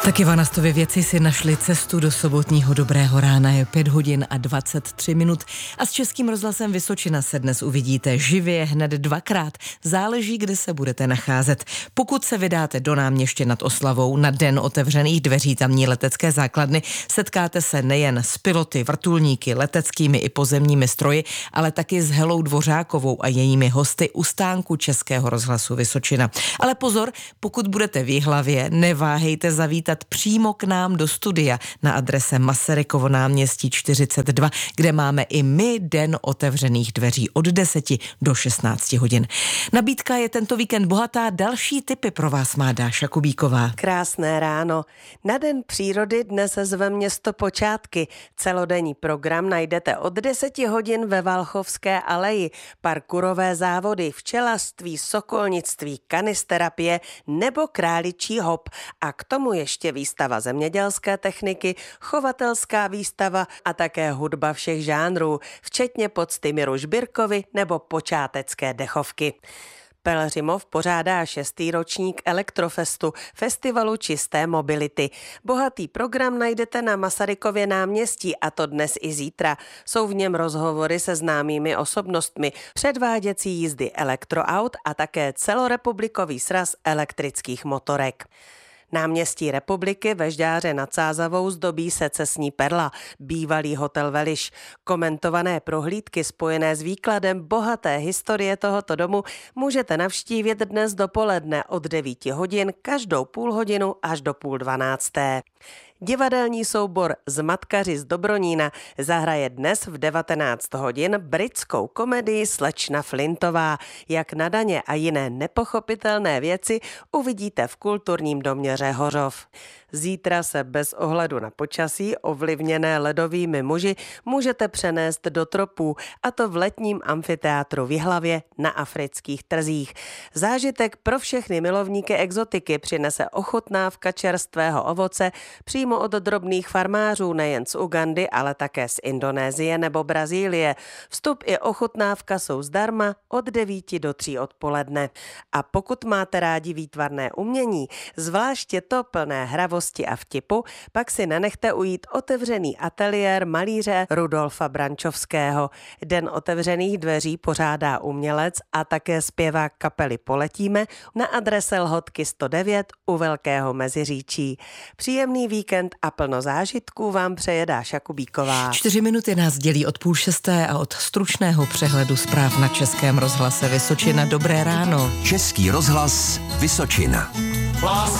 Tak Ivanastovy věci si našli cestu do sobotního dobrého rána. Je 5 hodin a 23 minut a s Českým rozhlasem Vysočina se dnes uvidíte živě hned dvakrát. Záleží, kde se budete nacházet. Pokud se vydáte do Náměště nad Oslavou na den otevřených dveří tamní letecké základny, setkáte se nejen s piloty, vrtulníky, leteckými i pozemními stroji, ale taky s Helou Dvořákovou a jejími hosty u stánku Českého rozhlasu Vysočina. Ale pozor, pokud budete v Jihlavě, neváhejte zavítat přímo k nám do studia na adrese Masarykovo náměstí 42, kde máme i my den otevřených dveří od 10 do 16 hodin. Nabídka je tento víkend bohatá, další tipy pro vás má Dáša Kubíková. Krásné ráno. Na Den přírody dnes zve město počátky. Celodenní program najdete od 10 hodin ve Valchovské aleji. Parkourové závody, včelařství, sokolnictví, kanisterapie nebo králičí hop. A k tomu ještě výstava zemědělské techniky, chovatelská výstava a také hudba všech žánrů, včetně pocty Miru Žbirkovi nebo počátecké dechovky. Pelhřimov pořádá 6. ročník Elektrofestu, festivalu čisté mobility. Bohatý program najdete na Masarykově náměstí, a to dnes i zítra. Jsou v něm rozhovory se známými osobnostmi, předváděcí jízdy elektroaut a také celorepublikový sraz elektrických motorek. Náměstí Republiky ve Žďáře nad Sázavou zdobí secesní perla, bývalý hotel Veliš. Komentované prohlídky spojené s výkladem bohaté historie tohoto domu můžete navštívit dnes dopoledne od 9 hodin každou půl hodinu až do 11:30. Divadelní soubor Zmatkaři z Dobronína zahraje dnes v 19 hodin britskou komedii Slečna Flintová. Jak na daně a jiné nepochopitelné věci uvidíte v kulturním domě Řehořov. Zítra se bez ohledu na počasí ovlivněné ledovými muži můžete přenést do tropů, a to v letním amfiteátru v Jihlavě na afrických trzích. Zážitek pro všechny milovníky exotiky přinese ochutnávka čerstvého ovoce přímo od drobných farmářů nejen z Ugandy, ale také z Indonésie nebo Brazílie. Vstup i ochutnávka jsou zdarma od 9 do 3 odpoledne. A pokud máte rádi výtvarné umění, zvláště to plné hravosti a vtipu, pak si nenechte ujít otevřený ateliér malíře Rudolfa Brančovského. Den otevřených dveří pořádá umělec a také zpěvák kapely Poletíme na adrese Lhotky 109 u Velkého Meziříčí. Příjemný víkend a plno zážitků vám přeje Dáša Kubíková. 4 minuty nás dělí od 5:30 a od stručného přehledu zpráv na Českém rozhlase Vysočina. Dobré ráno. Český rozhlas Vysočina.